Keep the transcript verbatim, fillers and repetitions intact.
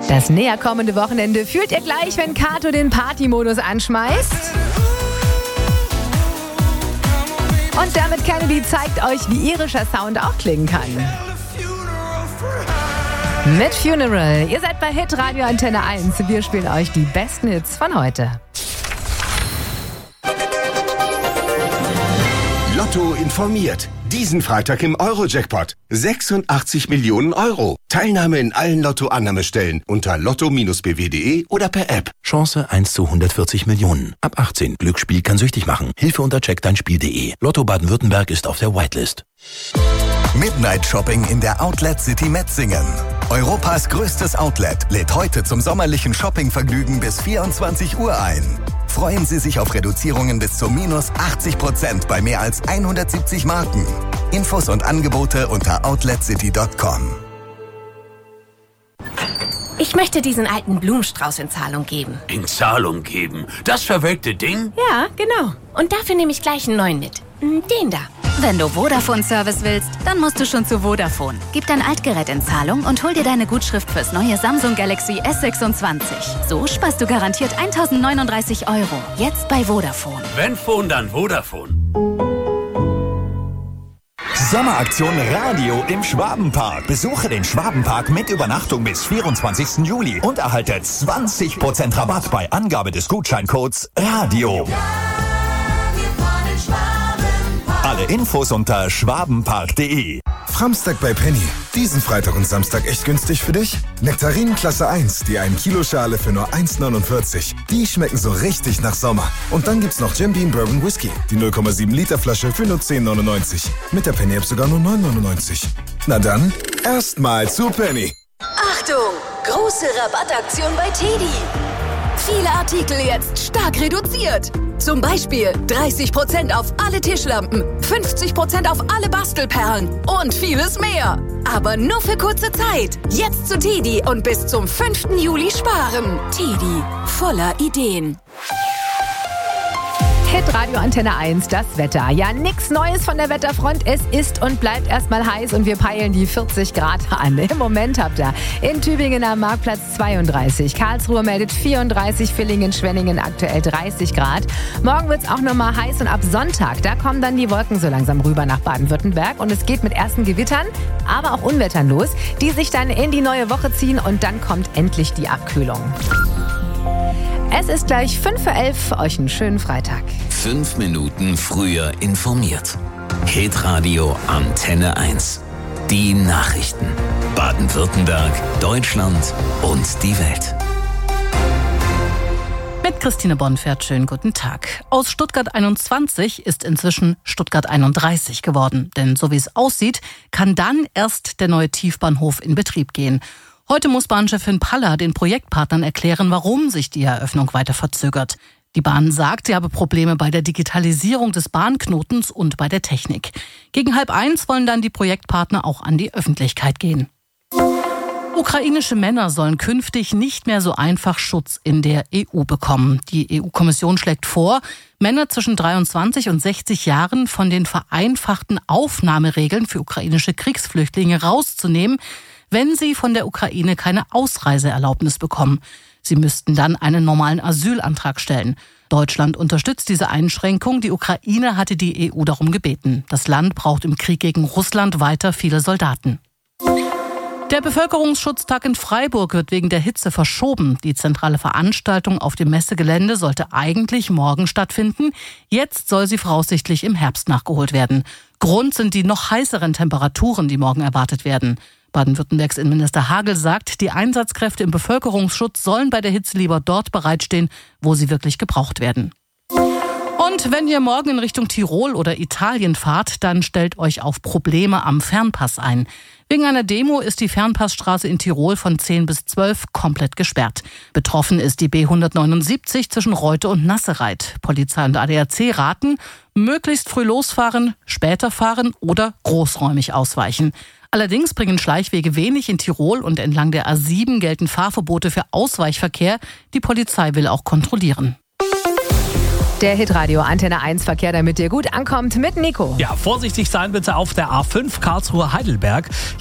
Das näher kommende Wochenende fühlt ihr gleich, wenn Kato den Party-Modus anschmeißt. Und damit Kennedy zeigt euch, wie irischer Sound auch klingen kann. Mit Funeral. Ihr seid bei Hit Radio Antenne eins. Wir spielen euch die besten Hits von heute. Lotto informiert. Diesen Freitag im Euro-Jackpot. sechsundachtzig Millionen Euro. Teilnahme in allen Lotto-Annahmestellen unter lotto Bindestrich b w punkt d e oder per App. Chance eins zu hundertvierzig Millionen. Ab achtzehn. Glücksspiel kann süchtig machen. Hilfe unter check dein Spiel punkt de. Lotto Baden-Württemberg ist auf der Whitelist. Midnight Shopping in der Outlet City Metzingen. Europas größtes Outlet lädt heute zum sommerlichen Shoppingvergnügen bis vierundzwanzig Uhr ein. Freuen Sie sich auf Reduzierungen bis zu minus achtzig Prozent bei mehr als hundertsiebzig Marken. Infos und Angebote unter outlet city punkt com. Ich möchte diesen alten Blumenstrauß in Zahlung geben. In Zahlung geben? Das verwelkte Ding? Ja, genau. Und dafür nehme ich gleich einen neuen mit. Den da. Wenn du Vodafone-Service willst, dann musst du schon zu Vodafone. Gib dein Altgerät in Zahlung und hol dir deine Gutschrift fürs neue Samsung Galaxy S sechsundzwanzig. So sparst du garantiert tausendneununddreißig Euro. Jetzt bei Vodafone. Wenn Phone, dann Vodafone. Sommeraktion Radio im Schwabenpark. Besuche den Schwabenpark mit Übernachtung bis vierundzwanzigsten Juli und erhalte zwanzig Prozent Rabatt bei Angabe des Gutscheincodes Radio. Alle Infos unter schwabenpark punkt de. Framstag bei Penny. Diesen Freitag und Samstag echt günstig für dich? Nektarinen Klasse eins, die ein Kilo Schale für nur eins neunundvierzig. Die schmecken so richtig nach Sommer. Und dann gibt's noch Jim Beam Bourbon Whisky, die null Komma sieben Liter Flasche für nur zehn neunundneunzig. Mit der Penny App sogar nur neun neunundneunzig. Na dann, erstmal zu Penny. Achtung! Große Rabattaktion bei Teddy. Viele Artikel jetzt stark reduziert. Zum Beispiel dreißig Prozent auf alle Tischlampen, fünfzig Prozent auf alle Bastelperlen und vieles mehr. Aber nur für kurze Zeit. Jetzt zu Teddy und bis zum fünften Juli sparen. Teddy, voller Ideen. Hit Radio Antenne eins, das Wetter. Ja, nix Neues von der Wetterfront. Es ist und bleibt erstmal heiß und wir peilen die vierzig Grad an. Im Moment habt ihr in Tübingen am Marktplatz zweiunddreißig. Karlsruhe meldet vierunddreißig, Villingen, Schwenningen aktuell dreißig Grad. Morgen wird's auch nochmal heiß und ab Sonntag, da kommen dann die Wolken so langsam rüber nach Baden-Württemberg. Und es geht mit ersten Gewittern, aber auch Unwettern los, die sich dann in die neue Woche ziehen und dann kommt endlich die Abkühlung. Es ist gleich fünf vor elf. Euch einen schönen Freitag. Fünf Minuten früher informiert. Hit Radio Antenne eins. Die Nachrichten. Baden-Württemberg, Deutschland und die Welt. Mit Christine Bonfert, schönen guten Tag. Aus Stuttgart einundzwanzig ist inzwischen Stuttgart einunddreißig geworden. Denn so wie es aussieht, kann dann erst der neue Tiefbahnhof in Betrieb gehen. Heute muss Bahnchefin Paller den Projektpartnern erklären, warum sich die Eröffnung weiter verzögert. Die Bahn sagt, sie habe Probleme bei der Digitalisierung des Bahnknotens und bei der Technik. Gegen halb eins wollen dann die Projektpartner auch an die Öffentlichkeit gehen. Ukrainische Männer sollen künftig nicht mehr so einfach Schutz in der E U bekommen. Die E U-Kommission schlägt vor, Männer zwischen dreiundzwanzig und sechzig Jahren von den vereinfachten Aufnahmeregeln für ukrainische Kriegsflüchtlinge rauszunehmen, wenn sie von der Ukraine keine Ausreiseerlaubnis bekommen. Sie müssten dann einen normalen Asylantrag stellen. Deutschland unterstützt diese Einschränkung. Die Ukraine hatte die E U darum gebeten. Das Land braucht im Krieg gegen Russland weiter viele Soldaten. Der Bevölkerungsschutztag in Freiburg wird wegen der Hitze verschoben. Die zentrale Veranstaltung auf dem Messegelände sollte eigentlich morgen stattfinden. Jetzt soll sie voraussichtlich im Herbst nachgeholt werden. Grund sind die noch heißeren Temperaturen, die morgen erwartet werden. Baden-Württembergs Innenminister Hagel sagt, die Einsatzkräfte im Bevölkerungsschutz sollen bei der Hitze lieber dort bereitstehen, wo sie wirklich gebraucht werden. Und wenn ihr morgen in Richtung Tirol oder Italien fahrt, dann stellt euch auf Probleme am Fernpass ein. Wegen einer Demo ist die Fernpassstraße in Tirol von zehn bis zwölf komplett gesperrt. Betroffen ist die B hundertneunundsiebzig zwischen Reute und Nassereit. Polizei und A D A C raten, möglichst früh losfahren, später fahren oder großräumig ausweichen. Allerdings bringen Schleichwege wenig in Tirol und entlang der A sieben gelten Fahrverbote für Ausweichverkehr. Die Polizei will auch kontrollieren. Der Hitradio Antenne eins Verkehr, damit ihr gut ankommt, mit Nico. Ja, vorsichtig sein bitte auf der A fünf Karlsruhe-Heidelberg.